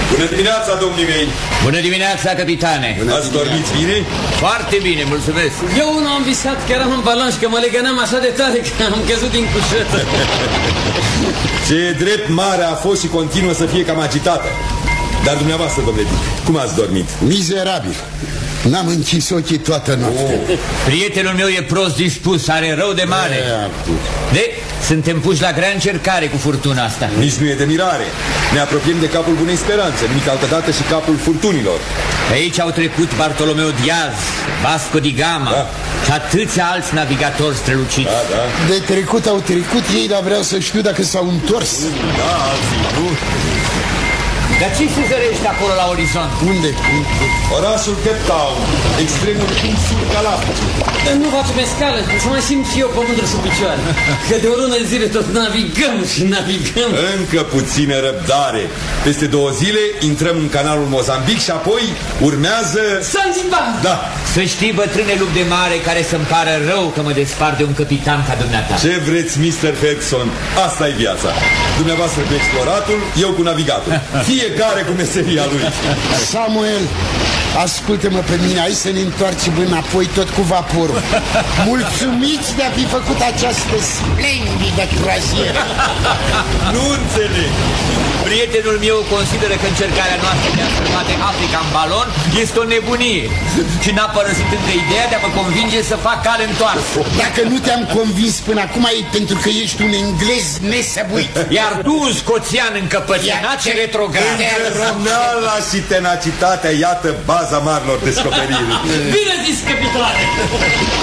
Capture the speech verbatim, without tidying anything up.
Bună dimineața, domnii mei! Bună dimineața, capitane! Bună Ați dormit bine? Foarte bine, mulțumesc! Eu nu am visat că eram în balon și că mă legănam așa de tare că am căzut din cușetă. Ce drept mare a fost și continuă să fie cam agitată. Dar dumneavoastră, domnule Dick, cum ați dormit? Mizerabil. N-am închis ochii toată noaptea. Oh. Prietenul meu e prost dispus, are rău de mare. De, suntem puși la grea încercare cu furtuna asta. Nici nu e de mirare. Ne apropiem de capul Bunei Speranțe, nimic altădată și capul furtunilor. Pe aici au trecut Bartolomeo Diaz, Vasco di Gama, da, și atâția alți navigatori străluciți. Da, da. De trecut au trecut ei, dar vreau să știu dacă s-au întors. Da, alții nu. Dar ce se zărește acolo la orizont? Unde? Orașul Cape Town, extremul din sud Galactic. Nu facem escală, să mai simt și eu pământul sub picioare. Că de o lună de zile tot navigăm și navigăm. Încă puțină răbdare. Peste două zile intrăm în canalul Mozambic și apoi urmează... Zanzibar! Da. Să știi, bătrâne lup de mare, care să-mi pară rău că mă despart de un capitan ca dumneata. Ce vreți, mister Ferguson? Asta e viața. Dumneavoastră cu exploratul, eu cu navigatul. Fiecare cu meseria lui. Samuel, ascultă-mă pe mine, hai să ne întoarcem înapoi tot cu vaporul. Mulțumiți de a fi făcut această splendidă croazieră. Nu înțeleg. Prietenul meu consideră că încercarea noastră de a străbate Africa în balon este o nebunie și n-a părăsit încă ideea de a mă convinge să fac cale întoarsă. Dacă nu te-am convins până acum e pentru că ești un englez nesăbuit. Iar tu, un scoțian încăpățânat și retrograd. Îndrăzneala și tenacitatea, iată baza marilor descoperiri. Bine zis, capitane!